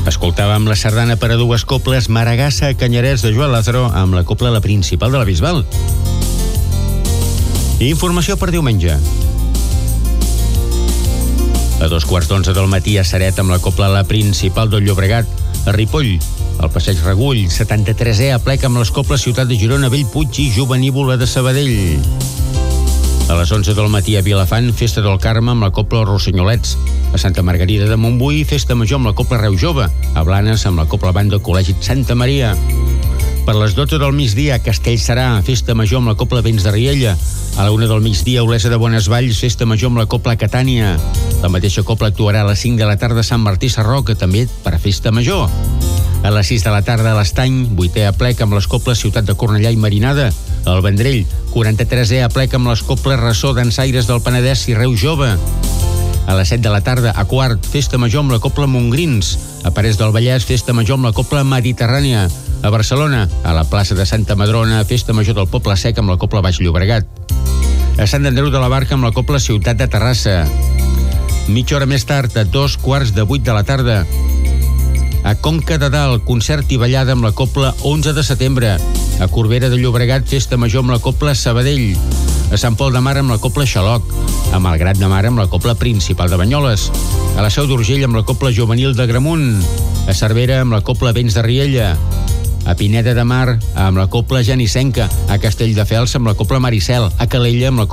Escoltàvem la sardana per a dues coples Maragassa a Canyarès de Joan Lázaro amb la copla La Principal de la Bisbal. Informació per diumenge. A 2:15 del matí a Ceret amb la copla La Principal del Llobregat. A Ripoll, al Passeig Regull, 73è aplec amb les coples Ciutat de Girona, Bellpuig i Jovenívola de Sabadell. A les 11 del matí a Vilafant, Festa del Carme amb la copla Rossinyolets. A Santa Margarida de Montbui, Festa Major amb la copla Reu Jove. A Blanes amb la copla Banda Col·legi Santa Maria. Per les 12 del migdia, a Castellserà, Festa Major amb la copla Vents de Riella. A la 1 del migdia, a Olesa de Bonesvalls, Festa Major amb la copla Catània. La mateixa copla actuarà a les 5 de la tarda a Sant Martí Sarroca, també per a Festa Major. A les 6 de la tarda a l'Estany, 8è aplec amb les coples Ciutat de Cornellà i Marinada. Al Vendrell, 43è aplec amb les coples Ressò, Dansaires del Penedès i Reu Jove. A les 7 de la tarda, a Quart, Festa Major amb la copla Montgrins. A Parets del Vallès, Festa Major amb la copla Mediterrània. A Barcelona, a la plaça de Santa Madrona, Festa Major del Poble Sec amb la copla Baix Llobregat. A Sant Andreu de la Barca amb la copla Ciutat de Terrassa. Mitja hora més tard, a 7:45 de la tarda. A Conca de Dalt, concert i ballada amb la copla 11 de setembre. A Corbera de Llobregat, Festa Major amb la copla Sabadell. A Sant Pol de Mar amb la copla Xaloc. A Malgrat de Mar amb la copla Principal de Banyoles. A la Seu d'Urgell amb la copla Juvenil de Gramunt. A Cervera amb la copla Vents de Riella. A Pineda de Mar amb la copla Genissenca. A Castelldefels amb la copla Maricel. A Calella amb la